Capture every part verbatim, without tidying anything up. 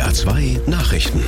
R zwei Nachrichten.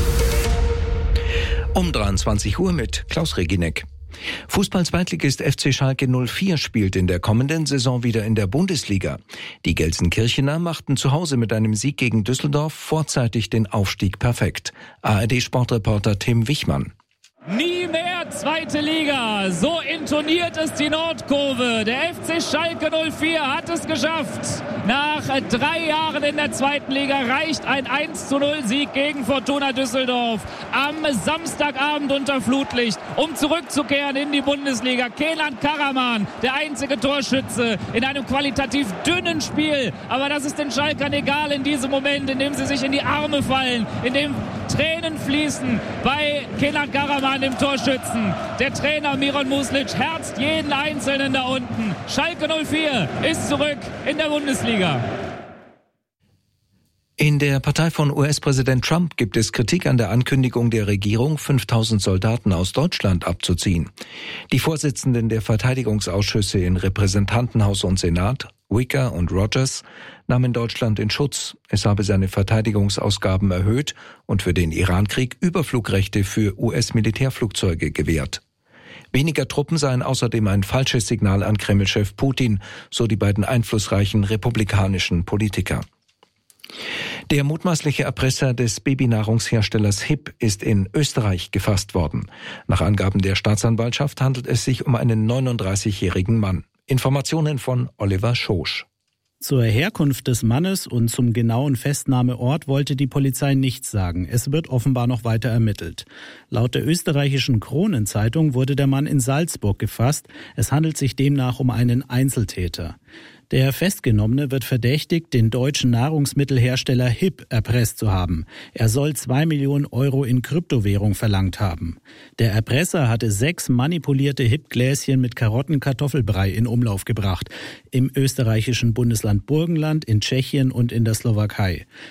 Um dreiundzwanzig Uhr mit Klaus Reginek. Fußball-Zweitligist F C Schalke null vier spielt in der kommenden Saison wieder in der Bundesliga. Die Gelsenkirchener machten zu Hause mit einem Sieg gegen Düsseldorf vorzeitig den Aufstieg perfekt. A R D-Sportreporter Tim Wichmann. Nie mehr zweite Liga, so intoniert es die Nordkurve. Der F C Schalke null vier hat es geschafft. Nach drei Jahren in der zweiten Liga reicht ein eins zu null Sieg gegen Fortuna Düsseldorf am Samstagabend unter Flutlicht, um zurückzukehren in die Bundesliga. Kenan Karaman, der einzige Torschütze in einem qualitativ dünnen Spiel. Aber das ist den Schalkern egal in diesem Moment, in dem sie sich in die Arme fallen, in dem Tränen fließen bei Kenan Karaman, dem Torschützen. Der Trainer Miron Muslic herzt jeden Einzelnen da unten. Schalke null vier ist zurück in der Bundesliga. In der Partei von U S-Präsident Trump gibt es Kritik an der Ankündigung der Regierung, fünftausend Soldaten aus Deutschland abzuziehen. Die Vorsitzenden der Verteidigungsausschüsse in Repräsentantenhaus und Senat, Wicker und Rogers, nahmen Deutschland in Schutz. Es habe seine Verteidigungsausgaben erhöht und für den Irankrieg Überflugrechte für U S-Militärflugzeuge gewährt. Weniger Truppen seien außerdem ein falsches Signal an Kreml-Chef Putin, so die beiden einflussreichen republikanischen Politiker. Der mutmaßliche Erpresser des Babynahrungsherstellers Hip ist in Österreich gefasst worden. Nach Angaben der Staatsanwaltschaft handelt es sich um einen neununddreißigjährigen Mann. Informationen von Oliver Schosch. Zur Herkunft des Mannes und zum genauen Festnahmeort wollte die Polizei nichts sagen. Es wird offenbar noch weiter ermittelt. Laut der österreichischen Kronenzeitung wurde der Mann in Salzburg gefasst. Es handelt sich demnach um einen Einzeltäter. Der Festgenommene wird verdächtigt, den deutschen Nahrungsmittelhersteller Hip erpresst zu haben. Er soll zwei Millionen Euro in Kryptowährung verlangt haben. Der Erpresser hatte sechs manipulierte Hip-Gläschen mit Karottenkartoffelbrei in Umlauf gebracht. Im österreichischen Bundesland Burgenland, in Tschechien und in der Slowakei.